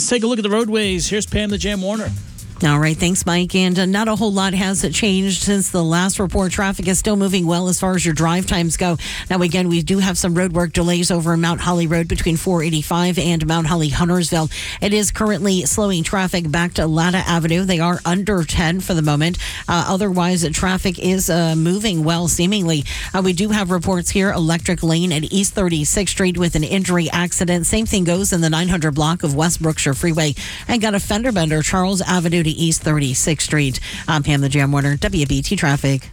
Let's take a look at the roadways. Here's Pam the Jam Warner. All right, thanks, Mike. And not a whole lot has changed since the last report. Traffic is still moving well as far as your drive times go. Now, again, we do have some roadwork delays over Mount Holly Road between 485 and Mount Holly Huntersville. It is currently slowing traffic back to Latta Avenue. They are under 10 for the moment. Otherwise, traffic is moving well, seemingly. We do have reports here, Electric Lane at East 36th Street with an injury accident. Same thing goes in the 900 block of West Brookshire Freeway. And got a fender bender, Charles Avenue to East 36th Street. I'm Pam the Jam Warner, WBT Traffic.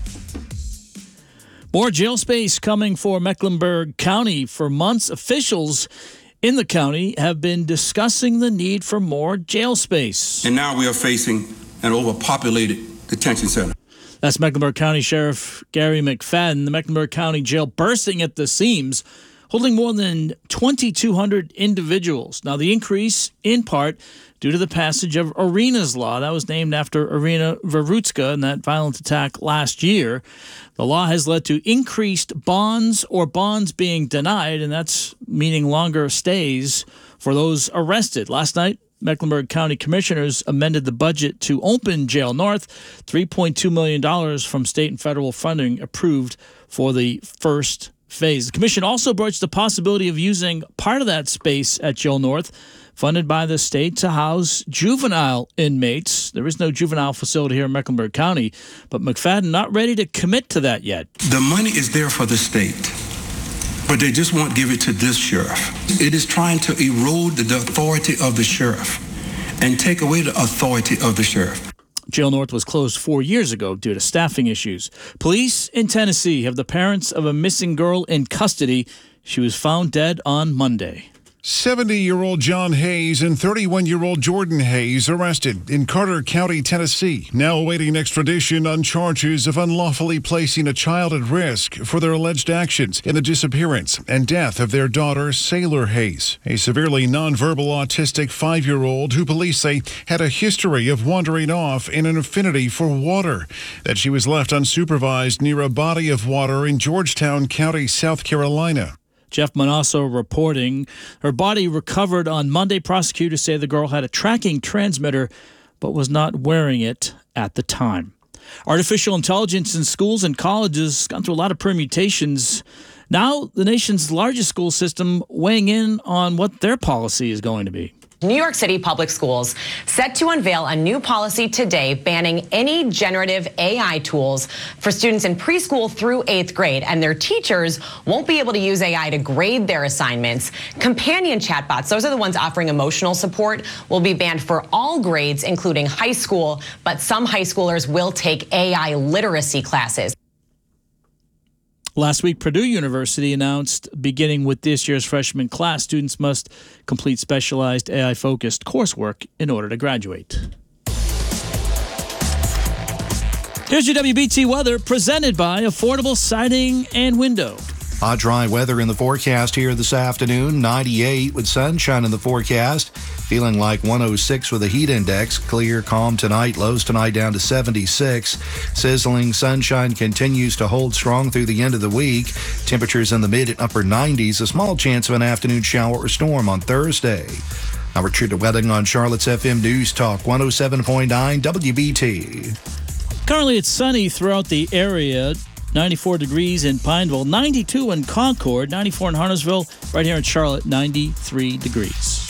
More jail space coming for Mecklenburg County. For months, officials in the county have been discussing the need for more jail space. And now we are facing an overpopulated detention center. That's Mecklenburg County Sheriff Gary McFadden. The Mecklenburg County Jail bursting at the seams, holding more than 2,200 individuals. Now, the increase, in part, due to the passage of Irina's Law. That was named after Irina Verutska and that violent attack last year. The law has led to increased bonds or bonds being denied, and that's meaning longer stays for those arrested. Last night, Mecklenburg County Commissioners amended the budget to open Jail North. $3.2 million from state and federal funding approved for the first phase. The commission also broached the possibility of using part of that space at Jail North, funded by the state, to house juvenile inmates. There is no juvenile facility here in Mecklenburg County, but McFadden not ready to commit to that yet. The money is there for the state, but they just won't give it to this sheriff. It is trying to erode the authority of the sheriff and take away the authority of the sheriff. Jail North was closed 4 years ago due to staffing issues. Police in Tennessee have the parents of a missing girl in custody. She was found dead on Monday. 70-year-old John Hayes and 31-year-old Jordan Hayes arrested in Carter County, Tennessee, now awaiting extradition on charges of unlawfully placing a child at risk for their alleged actions in the disappearance and death of their daughter, Sailor Hayes, a severely nonverbal autistic 5-year-old who police say had a history of wandering off in an affinity for water, that she was left unsupervised near a body of water in Georgetown County, South Carolina. Jeff Manasso reporting. Her body recovered on Monday. Prosecutors say the girl had a tracking transmitter but was not wearing it at the time. Artificial intelligence in schools and colleges has gone through a lot of permutations. Now the nation's largest school system weighing in on what their policy is going to be. New York City Public Schools set to unveil a new policy today banning any generative AI tools for students in preschool through 8th grade, and their teachers won't be able to use AI to grade their assignments. Companion chatbots, those are the ones offering emotional support, will be banned for all grades, including high school, but some high schoolers will take AI literacy classes. Last week, Purdue University announced, beginning with this year's freshman class, students must complete specialized AI-focused coursework in order to graduate. Here's your WBT weather, presented by Affordable Siding and Window. Hot, dry weather in the forecast here this afternoon. 98 with sunshine in the forecast. Feeling like 106 with a heat index. Clear, calm tonight. Lows tonight down to 76. Sizzling sunshine continues to hold strong through the end of the week. Temperatures in the mid and upper 90s. A small chance of an afternoon shower or storm on Thursday. Our treated weather on Charlotte's FM News Talk 107.9 WBT. Currently, it's sunny throughout the area. 94 degrees in Pineville, 92 in Concord, 94 in Huntersville, right here in Charlotte, 93 degrees.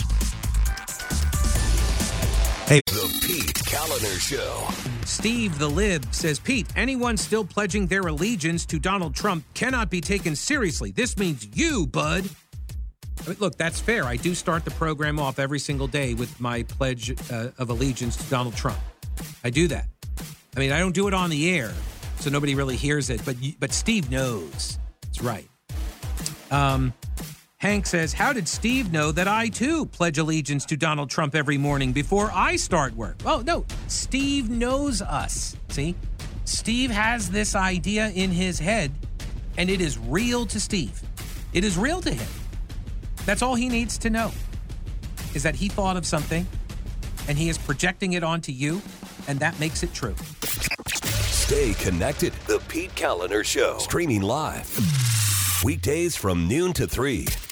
Hey, the Pete Kaliner Show. Steve the Lib says, Pete, anyone still pledging their allegiance to Donald Trump cannot be taken seriously. This means you, bud. I mean, look, that's fair. I do start the program off every single day with my pledge of allegiance to Donald Trump. I do that. I mean, I don't do it on the air, so nobody really hears it, but Steve knows. That's right. Hank says, how did Steve know that I, too, pledge allegiance to Donald Trump every morning before I start work? Oh, no, Steve knows us. See? Steve has this idea in his head, and it is real to Steve. It is real to him. That's all he needs to know, is that he thought of something, and he is projecting it onto you, and that makes it true. Stay connected. The Pete Kaliner Show. Streaming live. Weekdays from noon to 3.